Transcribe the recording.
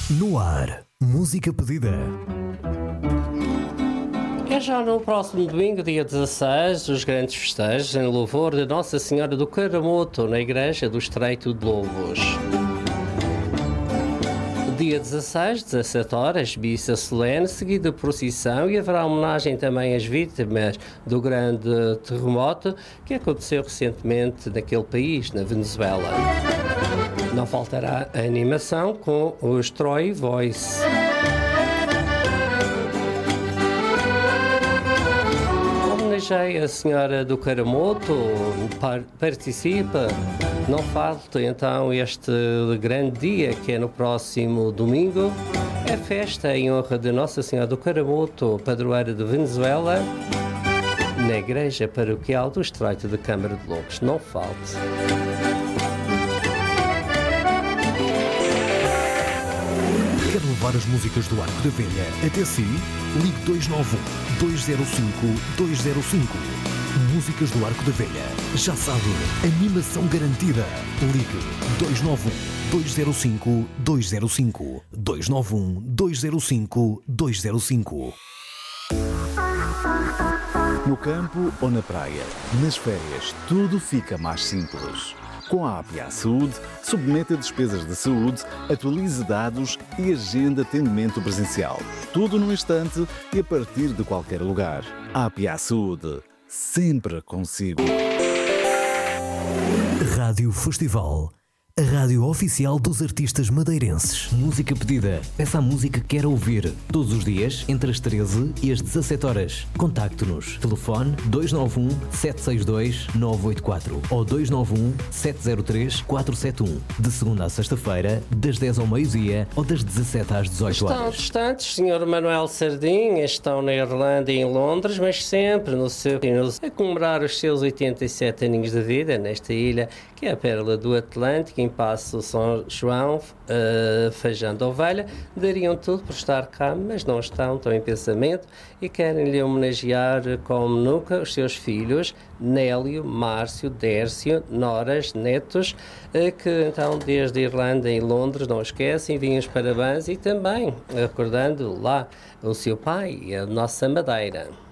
No ar, música pedida. É já no próximo domingo, dia 16, os grandes festejos em louvor de Nossa Senhora do Caramoto, na Igreja do Estreito de Lobos. Dia 16, 17 horas, missa solene, seguida de procissão, e haverá homenagem também às vítimas do grande terremoto que aconteceu recentemente naquele país, na Venezuela. Não faltará a animação com os Troy Voice. Homenageia a Senhora do Caramoto, participa. Não falta então este grande dia que é no próximo domingo. É festa em honra de Nossa Senhora do Caramoto, padroeira de Venezuela, na Igreja Paroquial do Estreito de Câmara de Lobos. Não falte. Quer levar as músicas do Arco da Velha até si? Ligue 291-205-205. Músicas do Arco da Velha. Já sabe, animação garantida. Ligue 291-205-205. 291-205-205. No campo ou na praia, nas férias, tudo fica mais simples. Com a APA Saúde, submeta despesas de saúde, atualize dados e agenda atendimento presencial. Tudo num instante e a partir de qualquer lugar. APA Saúde, sempre consigo. Rádio Festival. A rádio oficial dos artistas madeirenses. Música pedida. Peça a música que quer ouvir. Todos os dias, entre as 13 e as 17 horas. Contacte-nos. Telefone 291-762-984 ou 291-703-471. De segunda a sexta-feira, das 10 ao meio-dia ou das 17 às 18 horas. Estão distantes, Sr. Manuel Sardinha, estão na Irlanda e em Londres, mas sempre a comemorar os seus 87 aninhos de vida nesta ilha, que é a pérola do Atlântico, em Passo São João, Feijão da Ovelha. Dariam tudo por estar cá, mas não estão em pensamento e querem-lhe homenagear como nunca os seus filhos, Nélio, Márcio, Dércio, noras, netos, que então desde a Irlanda e Londres não esquecem, enviam os parabéns e também recordando lá o seu pai e a nossa Madeira.